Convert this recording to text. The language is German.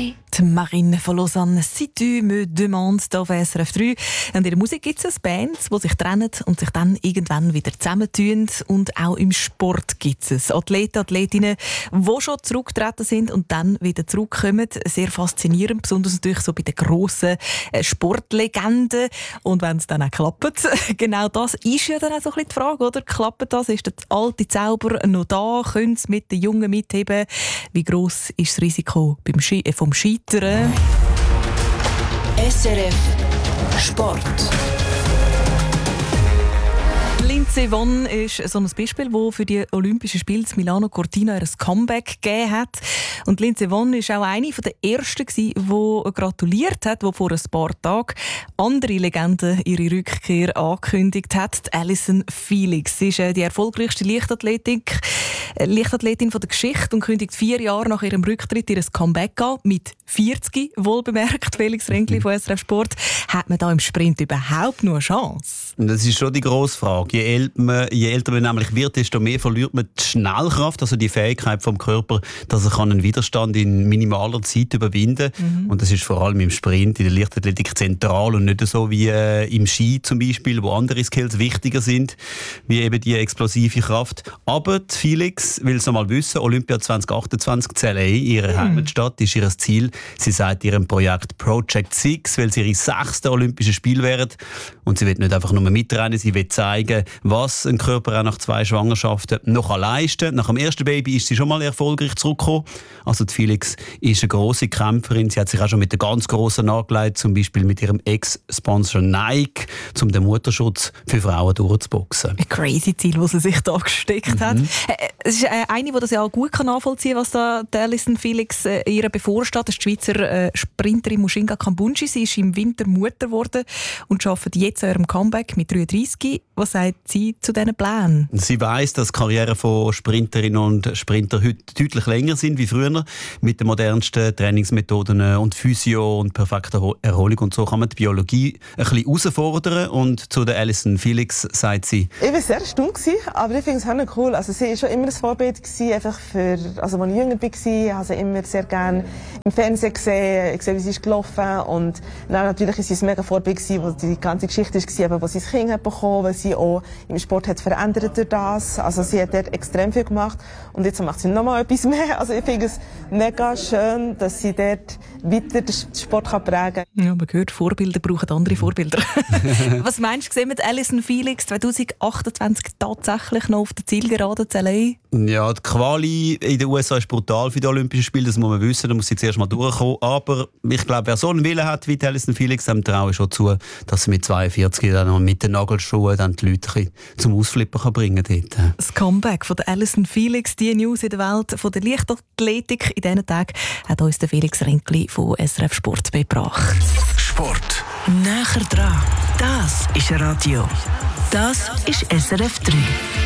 Soleil. Die Marine von Lausanne, «Si tu me demandes» hier auf SRF 3. In der Musik gibt es Bands, die sich trennen und sich dann irgendwann wieder zusammentun. Und auch im Sport gibt es Athleten, Athletinnen, die schon zurückgetreten sind und dann wieder zurückkommen. Sehr faszinierend, besonders natürlich so bei den grossen Sportlegenden. Und wenn es dann auch klappt, genau das ist ja dann auch so ein bisschen die Frage, oder? Klappt das? Ist der alte Zauber noch da? Können sie mit den Jungen mitheben? Wie gross ist das Risiko vom Scheitern? SRF Sport. Lindsey Vonn ist so ein Beispiel, das für die Olympischen Spiele in Milano Cortina ein Comeback gegeben hat. Und Lindsey Vonn war auch eine der ersten, die gratuliert hat, die vor ein paar Tagen andere Legenden ihre Rückkehr angekündigt hat. Allyson Felix. Sie ist die erfolgreichste Leichtathletin von der Geschichte und kündigt 4 Jahre nach ihrem Rücktritt ihr Comeback an. Mit 40, wohlbemerkt. Felix Renkli von SRF Sport. Hat man da im Sprint überhaupt noch eine Chance? Das ist schon die grosse Frage. Je älter man nämlich wird, desto mehr verliert man die Schnellkraft, also die Fähigkeit vom Körper, dass er einen Widerstand in minimaler Zeit überwinden kann. Und das ist vor allem im Sprint, in der Leichtathletik zentral und nicht so wie im Ski zum Beispiel, wo andere Skills wichtiger sind, wie eben die explosive Kraft. Aber die Felix will es noch mal wissen, Olympia 2028 in LA, ihre Heimatstadt, ist ihr Ziel. Sie sagt ihrem Projekt Project 6, weil sie ihre 6. Olympische Spiele wären. Und sie will nicht einfach nur mitrennen, sie will zeigen, was ein Körper auch nach 2 Schwangerschaften noch leisten kann. Nach dem ersten Baby ist sie schon mal erfolgreich zurückgekommen. Also die Felix ist eine grosse Kämpferin. Sie hat sich auch schon mit den ganz Grossen angelegt, zum Beispiel mit ihrem Ex-Sponsor Nike, um den Mutterschutz für Frauen durchzuboxen. Ein crazy Ziel, das sie sich da gesteckt hat. Es ist eine, die das ja auch gut nachvollziehen kann, was da Allyson Felix ihr bevorsteht. Das ist die Schweizer Sprinterin Mushinga Kambundji. Sie ist im Winter Mutter geworden und arbeitet jetzt an ihrem Comeback mit 33. Was sagt sie zu diesen Plänen? Sie weiss, dass die Karrieren von Sprinterinnen und Sprinter heute deutlich länger sind wie früher. Mit den modernsten Trainingsmethoden und Physio und perfekter Erholung. Und so kann man die Biologie ein bisschen herausfordern. Und zu der Allyson Felix sagt sie: Ich war sehr erstaunt, aber ich finde es auch cool. Also sie war schon immer ein Vorbild einfach für, also als ich jünger war, habe ich immer sehr gerne im Fernsehen gesehen, wie sie ist gelaufen. Und dann natürlich ist sie ein mega Vorbild gewesen, wo die ganze Geschichte war, aber wo sie das Kind hat bekommen, weil sie auch im Sport hat verändert durch das. Also sie hat dort extrem viel gemacht und jetzt macht sie noch mal etwas mehr. Also ich finde es mega schön, dass sie dort weiter den Sport prägen kann. Ja, man hört, Vorbilder brauchen andere Vorbilder. Was meinst du, sehen wir Allyson Felix 2028 tatsächlich noch auf der Zielgerade zu LA? Ja, die Quali in den USA ist brutal für die Olympischen Spiele, das muss man wissen, da muss sie zuerst mal durchkommen. Aber ich glaube, wer so einen Willen hat wie Allyson Felix, dem traue ich schon zu, dass sie mit 42 dann noch mit den Nagelschuhen dann die Leute zum Ausflippen bringen kann. Das Comeback von Allyson Felix, die News in der Welt von der Leichtathletik in diesen Tagen, hat uns der Felix Renkli von SRF Sport gebracht. Sport. Näher dran. Das ist Radio. Das ist SRF 3.